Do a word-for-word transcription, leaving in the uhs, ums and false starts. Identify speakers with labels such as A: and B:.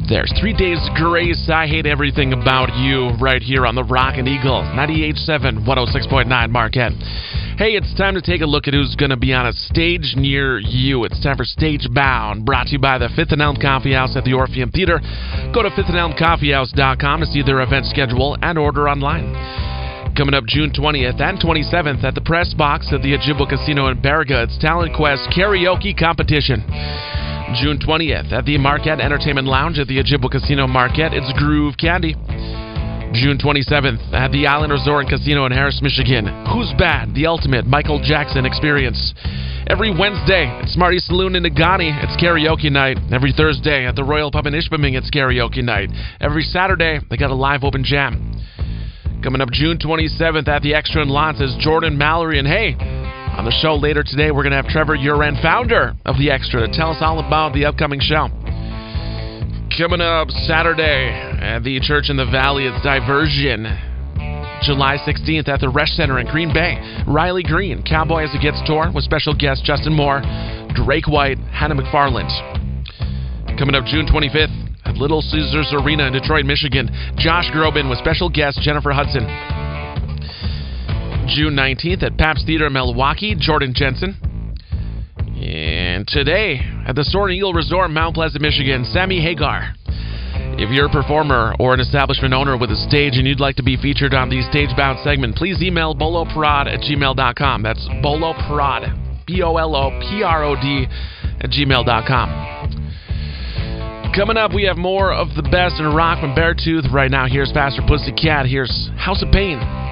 A: There's Three Days Grace, I Hate Everything About You, right here on the Rockin' Eagle, ninety-eight point seven, one oh six point nine Marquette. Hey, it's time to take a look at who's going to be on a stage near you. It's time for Stage Bound, brought to you by the Fifth and Elm Coffee House at the Orpheum Theater. Go to fifth and elm coffee house dot com to see their event schedule and order online. Coming up June twentieth and twenty-seventh at the Press Box at the Ojibwa Casino in Baraga, it's Talent Quest Karaoke Competition. June twentieth at the Marquette Entertainment Lounge at the Ojibwa Casino Marquette, it's Groove Candy. June twenty-seventh at the Island Resort and Casino in Harris, Michigan, Who's Bad? The Ultimate Michael Jackson Experience. Every Wednesday at Smarty Saloon in Nagani, it's karaoke night. Every Thursday at the Royal Pub in Ishpeming, it's karaoke night. Every Saturday, they got a live open jam. Coming up June twenty-seventh at the Extra in Lots is Jordan Mallory, and hey, on the show later today, we're going to have Trevor Uren, founder of The Extra, to tell us all about the upcoming show. Coming up Saturday at the Church in the Valley, it's Diversion. July sixteenth at the Resch Center in Green Bay, Riley Green, Cowboy as a Gets tour with special guests Justin Moore, Drake White, Hannah McFarland. Coming up June twenty-fifth at Little Caesars Arena in Detroit, Michigan, Josh Groban with special guest Jennifer Hudson. June nineteenth at Pabst Theater in Milwaukee, Jordan Jensen. And today at the Soaring Eagle Resort in Mount Pleasant, Michigan, Sammy Hagar. If you're a performer or an establishment owner with a stage and you'd like to be featured on the Stage-Bound segment, please email boloprod at gmail dot com. That's boloprod, B O L O P R O D, at gmail dot com. Coming up, we have more of the best in rock from Beartooth. Right now, here's Faster Pussycat. Here's House of Pain.